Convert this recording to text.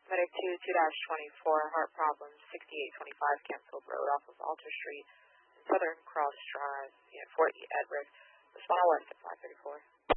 Medic 2-24, heart problems, 6825 Campfield Road off of Alter Street, Southern Cross Drive, in Fort Edward. Respond west at 534.